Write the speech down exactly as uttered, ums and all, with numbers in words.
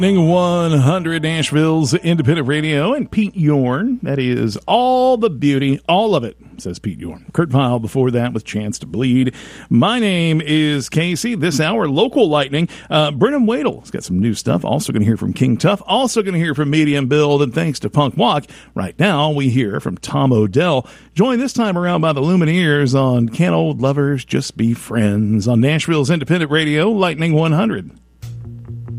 one hundred Nashville's Independent Radio, and Pete Yorn. That is All the Beauty, all of it, says Pete Yorn. Kurt Vile before that with Chance to Bleed. My name is Casey. This hour, Local Lightning. Uh, Brennan Wadle has got some new stuff. Also going to hear from King Tuff. Also going to hear from Medium Build, and thanks to Punk Walk. Right now, we hear from Tom Odell. Joined this time around by the Lumineers on Can Old Lovers Just Be Friends on Nashville's Independent Radio, Lightning one hundred.